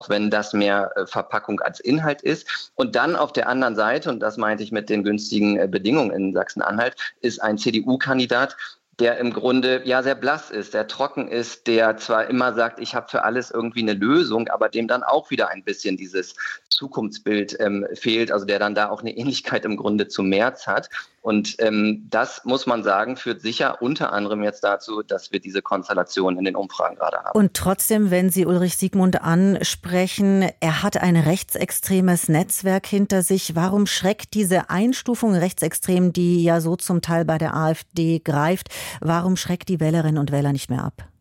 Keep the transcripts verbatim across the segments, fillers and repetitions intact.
wenn das mehr äh, Verpackung als Inhalt ist. Und dann auf der anderen Seite, und das meinte ich mit den günstigen äh, Bedingungen in Sachsen-Anhalt, ist ein C D U-Kandidat, der im Grunde ja sehr blass ist, der trocken ist, der zwar immer sagt, ich habe für alles irgendwie eine Lösung, aber dem dann auch wieder ein bisschen dieses Zukunftsbild ähm, fehlt, also der dann da auch eine Ähnlichkeit im Grunde zu Merz hat. Und ähm, das, muss man sagen, führt sicher unter anderem jetzt dazu, dass wir diese Konstellation in den Umfragen gerade haben. Und trotzdem, wenn Sie Ulrich Siegmund ansprechen, er hat ein rechtsextremes Netzwerk hinter sich. Warum schreckt diese Einstufung rechtsextrem, die ja so zum Teil bei der AfD greift, warum schreckt die Wählerinnen und Wähler nicht mehr ab?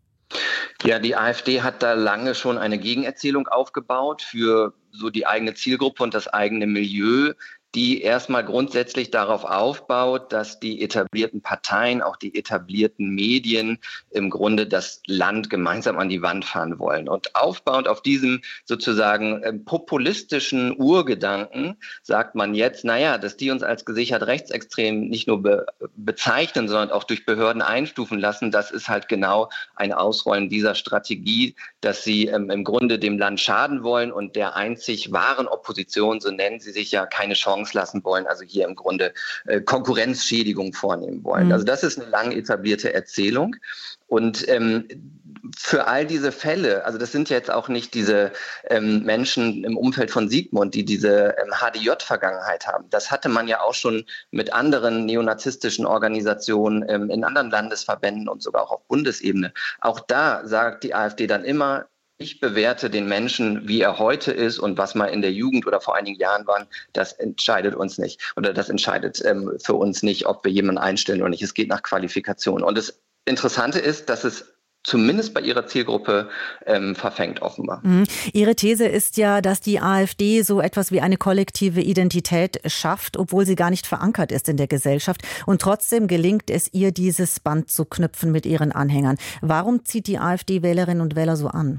Ja, die AfD hat da lange schon eine Gegenerzählung aufgebaut für so die eigene Zielgruppe und das eigene Milieu, die erstmal grundsätzlich darauf aufbaut, dass die etablierten Parteien, auch die etablierten Medien im Grunde das Land gemeinsam an die Wand fahren wollen. Und aufbauend auf diesem sozusagen äh, populistischen Urgedanken sagt man jetzt, naja, dass die uns als gesichert rechtsextrem nicht nur be- bezeichnen, sondern auch durch Behörden einstufen lassen, das ist halt genau ein Ausrollen dieser Strategie, dass sie ähm, im Grunde dem Land schaden wollen und der einzig wahren Opposition, so nennen sie sich ja, keine Chance lassen wollen, also hier im Grunde äh, Konkurrenzschädigung vornehmen wollen. Mhm. Also das ist eine lang etablierte Erzählung. Und ähm, für all diese Fälle, also das sind jetzt auch nicht diese ähm, Menschen im Umfeld von Siegmund, die diese ähm, H D J-Vergangenheit haben. Das hatte man ja auch schon mit anderen neonazistischen Organisationen ähm, in anderen Landesverbänden und sogar auch auf Bundesebene. Auch da sagt die AfD dann immer, ich bewerte den Menschen, wie er heute ist und was mal in der Jugend oder vor einigen Jahren waren, das entscheidet uns nicht. Oder das entscheidet ähm, für uns nicht, ob wir jemanden einstellen oder nicht. Es geht nach Qualifikation. Und das Interessante ist, dass es zumindest bei ihrer Zielgruppe ähm, verfängt offenbar. Mhm. Ihre These ist ja, dass die AfD so etwas wie eine kollektive Identität schafft, obwohl sie gar nicht verankert ist in der Gesellschaft. Und trotzdem gelingt es ihr, dieses Band zu knüpfen mit ihren Anhängern. Warum zieht die AfD Wählerinnen und Wähler so an?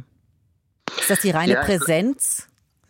Ist das die reine ja, Präsenz?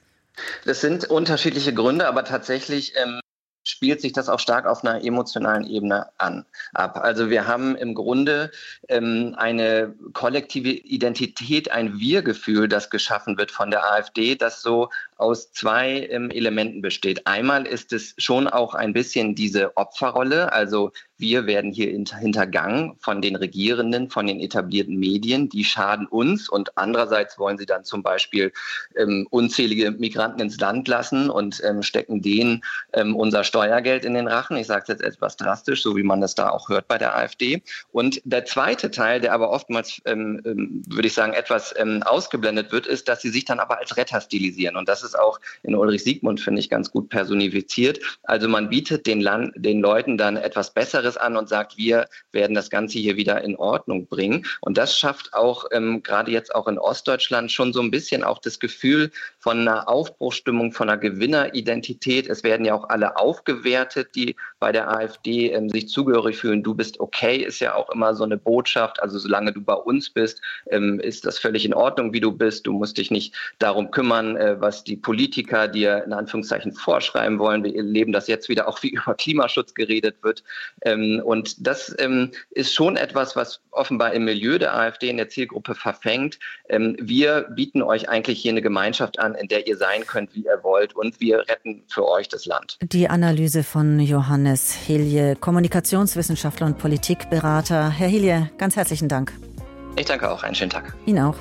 Das sind unterschiedliche Gründe, aber tatsächlich ähm, spielt sich das auch stark auf einer emotionalen Ebene an, ab. Also wir haben im Grunde ähm, eine kollektive Identität, ein Wir-Gefühl, das geschaffen wird von der AfD, das so aus zwei ähm, Elementen besteht. Einmal ist es schon auch ein bisschen diese Opferrolle, also wir werden hier hintergangen von den Regierenden, von den etablierten Medien, die schaden uns und andererseits wollen sie dann zum Beispiel ähm, unzählige Migranten ins Land lassen und ähm, stecken denen ähm, unser Steuergeld in den Rachen. Ich sage es jetzt etwas drastisch, so wie man das da auch hört bei der AfD. Und der zweite Teil, der aber oftmals, ähm, ähm, würde ich sagen, etwas ähm, ausgeblendet wird, ist, dass sie sich dann aber als Retter stilisieren. Und das ist auch in Ulrich Siegmund, finde ich, ganz gut personifiziert. Also man bietet den, Land, den Leuten dann etwas Besseres an und sagt, wir werden das Ganze hier wieder in Ordnung bringen. Und das schafft auch ähm, gerade jetzt auch in Ostdeutschland schon so ein bisschen auch das Gefühl von einer Aufbruchsstimmung, von einer Gewinneridentität. Es werden ja auch alle aufgewertet, die bei der AfD ähm, sich zugehörig fühlen. Du bist okay, ist ja auch immer so eine Botschaft. Also solange du bei uns bist, ähm, ist das völlig in Ordnung, wie du bist. Du musst dich nicht darum kümmern, äh, was die Politiker dir in Anführungszeichen vorschreiben wollen. Wir erleben das jetzt wieder auch, wie über Klimaschutz geredet wird. Ähm, und das ähm, ist schon etwas, was offenbar im Milieu der AfD in der Zielgruppe verfängt. Ähm, wir bieten euch eigentlich hier eine Gemeinschaft an, in der ihr sein könnt, wie ihr wollt und wir retten für euch das Land. Die Analyse von Johannes Hilje, Kommunikationswissenschaftler und Politikberater. Herr Hilje, ganz herzlichen Dank. Ich danke auch. Einen schönen Tag. Ihnen auch.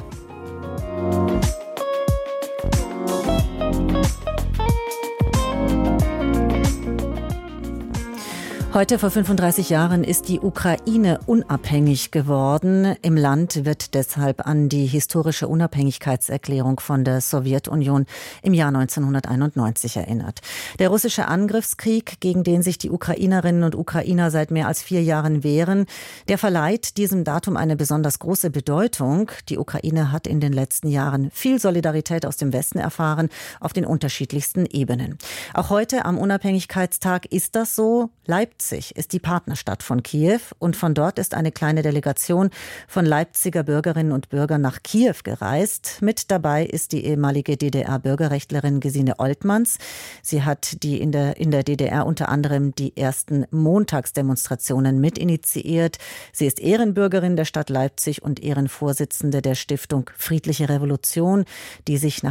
Heute vor fünfunddreißig Jahren ist die Ukraine unabhängig geworden. Im Land wird deshalb an die historische Unabhängigkeitserklärung von der Sowjetunion im Jahr neunzehnhunderteinundneunzig erinnert. Der russische Angriffskrieg, gegen den sich die Ukrainerinnen und Ukrainer seit mehr als vier Jahren wehren, der verleiht diesem Datum eine besonders große Bedeutung. Die Ukraine hat in den letzten Jahren viel Solidarität aus dem Westen erfahren, auf den unterschiedlichsten Ebenen. Auch heute am Unabhängigkeitstag ist das so. Leipzig ist die Partnerstadt von Kiew und von dort ist eine kleine Delegation von Leipziger Bürgerinnen und Bürgern nach Kiew gereist. Mit dabei ist die ehemalige D D R-Bürgerrechtlerin Gesine Oltmanns. Sie hat die in der, in der D D R unter anderem die ersten Montagsdemonstrationen mitinitiiert. Sie ist Ehrenbürgerin der Stadt Leipzig und Ehrenvorsitzende der Stiftung Friedliche Revolution, die sich nach